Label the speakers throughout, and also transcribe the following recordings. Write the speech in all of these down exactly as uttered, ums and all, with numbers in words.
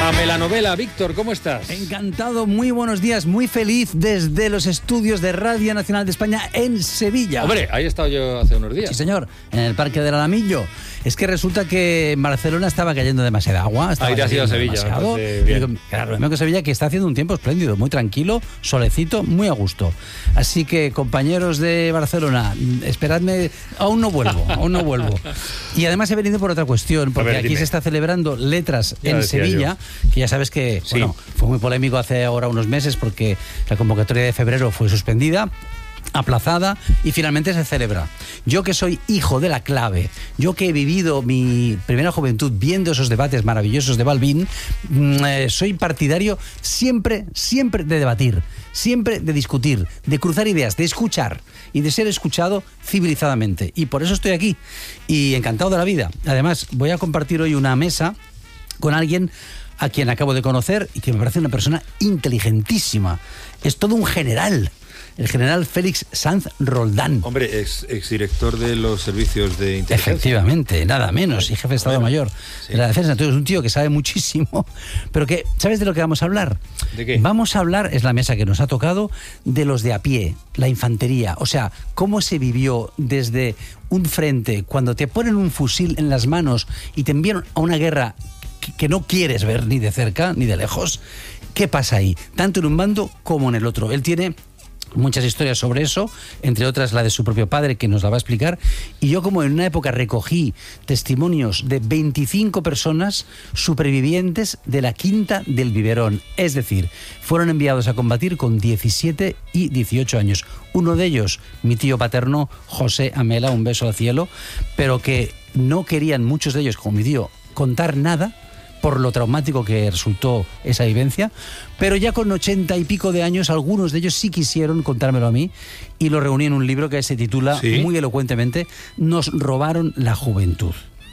Speaker 1: La melanovela. Víctor, ¿cómo estás?
Speaker 2: Encantado, muy buenos días, muy feliz desde los estudios de Radio Nacional de España en Sevilla.
Speaker 1: Hombre, ahí he estado yo hace unos días.
Speaker 2: Sí, señor, en el Parque del Alamillo. Es que resulta que en Barcelona estaba cayendo demasiada agua. Estaba
Speaker 1: Ahí te has ido a Sevilla.
Speaker 2: Demasiado.
Speaker 1: Me bien.
Speaker 2: Digo, claro, lo mismo que Sevilla, que está haciendo un tiempo espléndido, muy tranquilo, solecito, muy a gusto. Así que, compañeros de Barcelona, esperadme, aún no vuelvo, aún no vuelvo. Y además he venido por otra cuestión, porque ver, aquí dime. Se está celebrando Letras ya en Sevilla, yo. Que ya sabes que sí. Bueno, fue muy polémico hace ahora unos meses porque la convocatoria de febrero fue suspendida, aplazada y finalmente se celebra. Yo que soy hijo de la clave, yo que he vivido mi primera juventud viendo esos debates maravillosos de Balbín, eh, soy partidario siempre, siempre de debatir, siempre de discutir, de cruzar ideas, de escuchar y de ser escuchado civilizadamente. Y por eso estoy aquí y encantado de la vida. Además, voy a compartir hoy una mesa con alguien a quien acabo de conocer y que me parece una persona inteligentísima. Es todo un general. El general Félix Sanz Roldán.
Speaker 1: Hombre, ex, exdirector de los servicios de inteligencia.
Speaker 2: Efectivamente, nada menos, y jefe de Estado bueno, Mayor sí. de la Defensa. Entonces es un tío que sabe muchísimo, pero que, ¿sabes de lo que vamos a hablar?
Speaker 1: ¿De qué?
Speaker 2: Vamos a hablar, es la mesa que nos ha tocado, de los de a pie, la infantería. O sea, cómo se vivió desde un frente, cuando te ponen un fusil en las manos y te envían a una guerra que, que no quieres ver ni de cerca ni de lejos. ¿Qué pasa ahí? Tanto en un bando como en el otro. Él tiene muchas historias sobre eso, entre otras la de su propio padre, que nos la va a explicar. Y yo, como en una época recogí testimonios de veinticinco personas supervivientes de la Quinta del Biberón, es decir, fueron enviados a combatir con diecisiete y dieciocho años. Uno de ellos, mi tío paterno, José Amela, un beso al cielo, pero que no querían muchos de ellos, como mi tío, contar nada por lo traumático que resultó esa vivencia, pero ya con ochenta y pico de años, algunos de ellos sí quisieron contármelo a mí, y lo reuní en un libro que se titula, ¿sí?, muy elocuentemente, Nos robaron la juventud.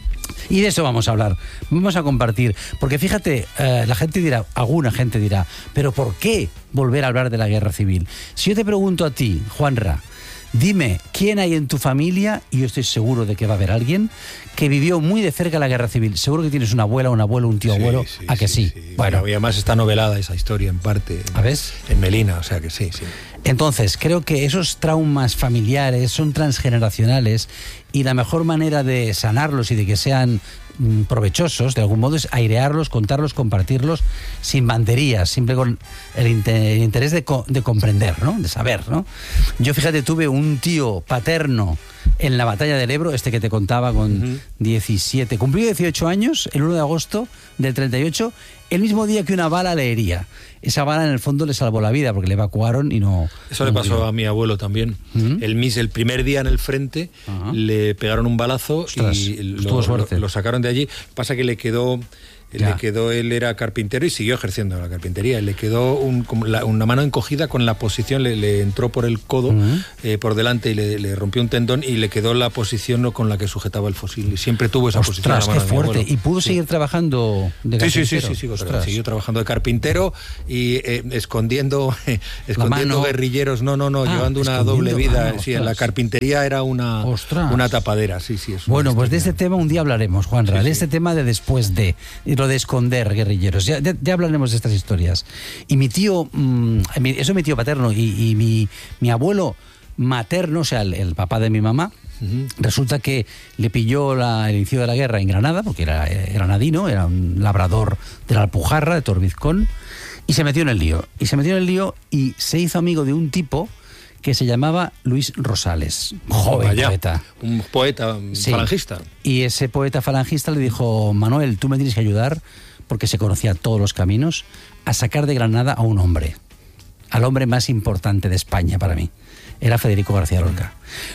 Speaker 2: Y de eso vamos a hablar, vamos a compartir, porque fíjate, eh, la gente dirá, alguna gente dirá, pero ¿por qué volver a hablar de la guerra civil? Si yo te pregunto a ti, Juanra, dime, ¿quién hay en tu familia? Y yo estoy seguro de que va a haber alguien que vivió muy de cerca la guerra civil. Seguro que tienes una abuela, un abuelo, un tío sí, abuelo. Sí, ¿a que sí? sí?
Speaker 1: sí. Bueno, y además está novelada esa historia en parte.
Speaker 2: ¿A ves?
Speaker 1: En Melina, o sea que sí, sí.
Speaker 2: Entonces, creo que esos traumas familiares son transgeneracionales y la mejor manera de sanarlos y de que sean mm, provechosos, de algún modo, es airearlos, contarlos, compartirlos, sin banderías, siempre con el, inter el interés de, co de comprender, ¿no? De saber, ¿no? Yo, fíjate, tuve un tío paterno en la batalla del Ebro, este que te contaba, con uh-huh. diecisiete, cumplió dieciocho años, el uno de agosto del treinta y ocho, el mismo día que una bala le hería. Esa bala en el fondo le salvó la vida porque le evacuaron y no...
Speaker 1: Eso
Speaker 2: no
Speaker 1: le pasó
Speaker 2: murió.
Speaker 1: A mi abuelo también. ¿Mm? El mis el primer día en el frente uh-huh. le pegaron un balazo. Ostras, y lo, lo, lo sacaron de allí. Pasa que le quedó... Ya. Le quedó, él era carpintero y siguió ejerciendo la carpintería. Le quedó un, la, una mano encogida con la posición, le, le entró por el codo uh-huh. eh, por delante y le, le rompió un tendón y le quedó la posición con la que sujetaba el fusil. Y siempre tuvo esa
Speaker 2: Ostras,
Speaker 1: posición.
Speaker 2: Ostras, qué fuerte. ¿Y pudo sí. seguir trabajando de carpintero?
Speaker 1: Sí, sí, sí, sí, sí, sí siguió trabajando de carpintero y eh, escondiendo, eh, escondiendo guerrilleros. No, no, no, ah, llevando una doble vida. Ah, sí, en la carpintería era una, una tapadera. Sí, sí, es
Speaker 2: bueno, pues de este tema un día hablaremos, Juanra, sí, de este sí. tema de después de... lo de esconder guerrilleros. Ya, ya, ya hablaremos de estas historias. Y mi tío, mmm, eso es mi tío paterno, y, y mi, mi abuelo materno, o sea, el, el papá de mi mamá, uh-huh. resulta que le pilló la, el inicio de la guerra en Granada, porque era eh, granadino, era un labrador de la Alpujarra, de Torbizcón, y se metió en el lío. Y se metió en el lío y se hizo amigo de un tipo que se llamaba Luis Rosales, joven
Speaker 1: Vaya,
Speaker 2: poeta.
Speaker 1: Un poeta sí. falangista.
Speaker 2: Y ese poeta falangista le dijo, Manuel, tú me tienes que ayudar, porque se conocía todos los caminos, a sacar de Granada a un hombre, al hombre más importante de España para mí. Era Federico García Lorca.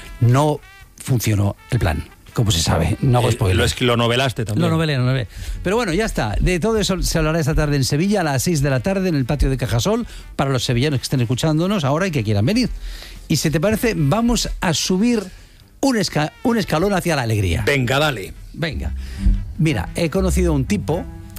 Speaker 2: No funcionó el plan, como se sabe. No hago spoiler.
Speaker 1: Lo, es que lo novelaste también.
Speaker 2: Lo novelé, lo novelé. Pero bueno, ya está. De todo eso se hablará esta tarde en Sevilla, a las seis de la tarde, en el patio de Cajasol, para los sevillanos que estén escuchándonos ahora y que quieran venir. Y si te parece, vamos a subir un, esca un escalón hacia la alegría.
Speaker 1: Venga, dale.
Speaker 2: Venga. Mira, he conocido a un tipo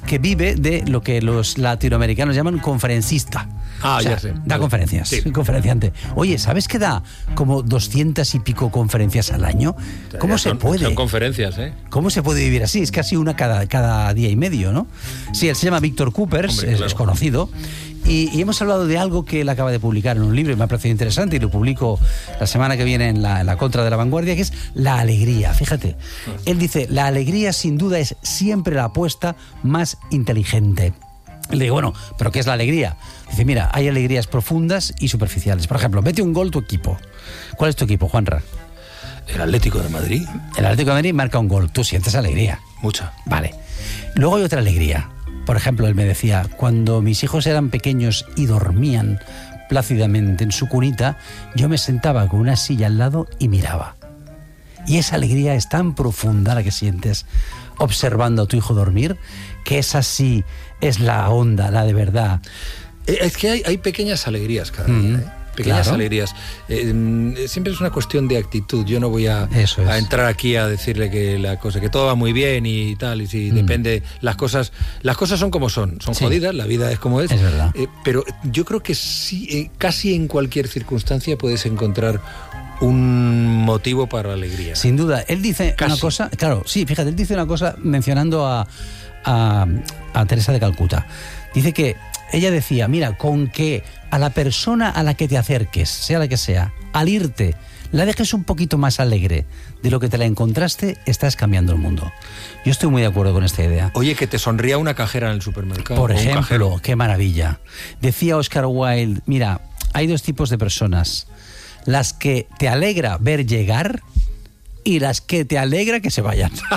Speaker 2: que vive de lo que los latinoamericanos llaman conferencista.
Speaker 1: Ah,
Speaker 2: o sea,
Speaker 1: ya sé.
Speaker 2: Da conferencias, sí. Conferenciante. Oye, ¿sabes que da como doscientas y pico conferencias al año? ¿Cómo
Speaker 1: son,
Speaker 2: se puede?
Speaker 1: Son conferencias, ¿eh?
Speaker 2: ¿Cómo se puede vivir así? Es casi una cada, cada día y medio, ¿no? Sí, él se llama Víctor Coopers, Hombre, es, claro. es conocido. Y, y hemos hablado de algo que él acaba de publicar en un libro y me ha parecido interesante y lo publico la semana que viene en la, en la Contra de la Vanguardia, que es la alegría. Fíjate, él dice, la alegría sin duda es siempre la apuesta más inteligente. Le digo, bueno, ¿pero qué es la alegría? Dice, mira, hay alegrías profundas y superficiales. Por ejemplo, mete un gol tu equipo. ¿Cuál es tu equipo, Juanra?
Speaker 1: El Atlético de Madrid.
Speaker 2: El Atlético de Madrid marca un gol. ¿Tú sientes alegría?
Speaker 1: Mucha.
Speaker 2: Vale. Luego hay otra alegría. Por ejemplo, él me decía, cuando mis hijos eran pequeños y dormían plácidamente en su cunita, yo me sentaba con una silla al lado y miraba. Y esa alegría es tan profunda la que sientes observando a tu hijo dormir, que esa sí es la onda, la de verdad.
Speaker 1: Es que hay, hay pequeñas alegrías cada día, mm, ¿eh? Pequeñas claro. alegrías. Eh, siempre es una cuestión de actitud. Yo no voy a, a entrar aquí a decirle que la cosa, que todo va muy bien y tal, y si mm. depende, las cosas, las cosas son como son, son sí. jodidas, la vida es como es.
Speaker 2: Es verdad.
Speaker 1: Eh, pero yo creo que sí, eh, casi en cualquier circunstancia puedes encontrar un motivo para la alegría.
Speaker 2: Sin duda. Él dice casi. una cosa, claro, sí, fíjate, él dice una cosa mencionando a, a, a Teresa de Calcuta. Dice que ella decía, mira, con que a la persona a la que te acerques, sea la que sea, al irte, la dejes un poquito más alegre de lo que te la encontraste, estás cambiando el mundo. Yo estoy muy de acuerdo con esta idea.
Speaker 1: Oye, que te sonría una cajera en el supermercado.
Speaker 2: Por ejemplo, qué maravilla. Decía Oscar Wilde, mira, hay dos tipos de personas. Las que te alegra ver llegar y las que te alegra que se vayan.
Speaker 1: Sí,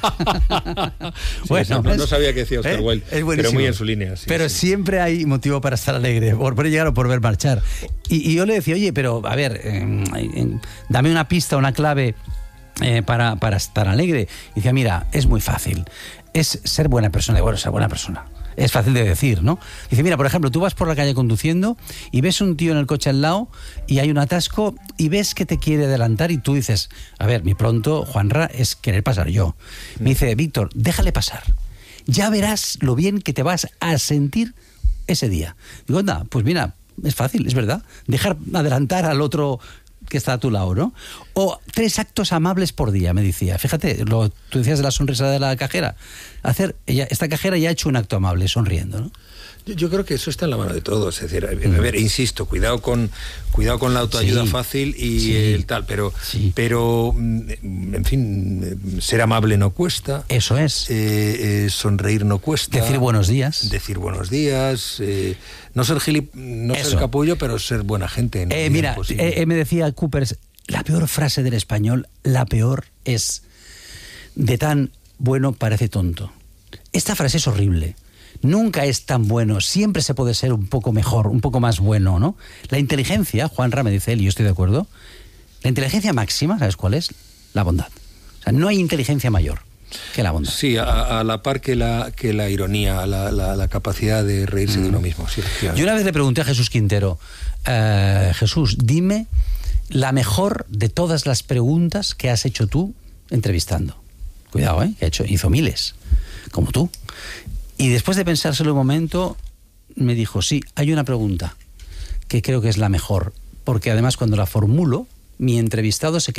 Speaker 1: bueno, no, no sabía qué decía Oscar ¿eh? Wilde, es pero muy en su línea. Sí,
Speaker 2: pero sí. Siempre hay motivo para estar alegre, por ver llegar o por ver marchar. Y, y yo le decía, oye, pero a ver, eh, eh, dame una pista, una clave eh, para, para estar alegre. Y decía, mira, es muy fácil. Es ser buena persona. Y bueno, ser buena persona. Es fácil de decir, ¿no? Dice, mira, por ejemplo, tú vas por la calle conduciendo y ves un tío en el coche al lado y hay un atasco y ves que te quiere adelantar y tú dices, a ver, mi pronto, Juanra, es querer pasar yo. Me dice, Víctor, déjale pasar. Ya verás lo bien que te vas a sentir ese día. Digo, anda, pues mira, es fácil, es verdad. Dejar adelantar al otro que está a tu lado, ¿no? O tres actos amables por día, me decía. Fíjate, lo, tú decías de la sonrisa de la cajera. Hacer, ella, esta cajera ya ha hecho un acto amable, sonriendo, ¿no?
Speaker 1: Yo, yo creo que eso está en la mano de todos. Es decir, a ver, mm. a ver insisto, cuidado con cuidado con la autoayuda sí, fácil y sí, el tal, pero, sí. pero, en fin, ser amable no cuesta.
Speaker 2: Eso es.
Speaker 1: Eh, eh, sonreír no cuesta.
Speaker 2: Decir buenos días.
Speaker 1: Decir buenos días. Eh, no ser gilip, no eso. ser capullo, pero ser buena gente. En
Speaker 2: eh, mira, eh, me decía Coopers, la peor frase del español, la peor es de tan bueno parece tonto. Esta frase es horrible. Nunca es tan bueno, siempre se puede ser un poco mejor, un poco más bueno, ¿no? La inteligencia, Juanra me dice él, y yo estoy de acuerdo, la inteligencia máxima, ¿sabes cuál es? La bondad. O sea, no hay inteligencia mayor que la bondad.
Speaker 1: Sí, a, a la par que la, que la ironía, la, la, la capacidad de reírse mm. de uno mismo. Sí,
Speaker 2: yo una vez le pregunté a Jesús Quintero, eh, Jesús, dime la mejor de todas las preguntas que has hecho tú entrevistando. Cuidado, ¿eh? Que ha hecho, hizo miles, como tú. Y después de pensárselo un momento, me dijo, sí, hay una pregunta que creo que es la mejor, porque además cuando la formulo, mi entrevistado se queda